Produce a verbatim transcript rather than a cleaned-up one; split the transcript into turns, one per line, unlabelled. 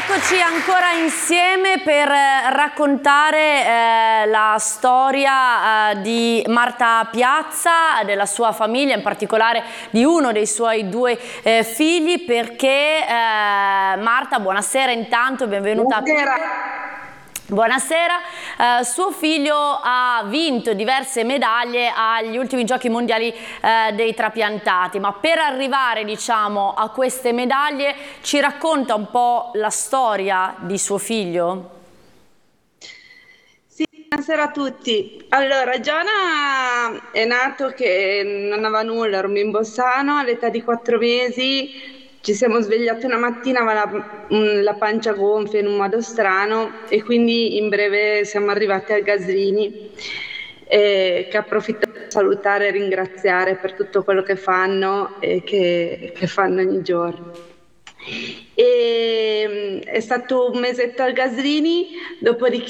Eccoci ancora insieme per raccontare eh, la storia eh, di Marta Piazza, della sua famiglia, in particolare di uno dei suoi due eh, figli, perché eh, Marta, buonasera intanto, benvenuta.
Buonasera.
Buonasera, eh, suo figlio ha vinto diverse medaglie agli ultimi giochi mondiali eh, dei trapiantati, ma per arrivare, diciamo, a queste medaglie ci racconta un po' la storia di suo figlio?
Sì, buonasera a tutti. Allora, Giona è nato che non aveva nulla, era un bimbo sano, all'età di quattro mesi ci siamo svegliati una mattina, aveva la, mm, la pancia gonfia in un modo strano e quindi in breve siamo arrivati al Gasrini, eh, che approfitto per salutare e ringraziare per tutto quello che fanno e che, che fanno ogni giorno. E, mm, è stato un mesetto al Gasrini, dopodiché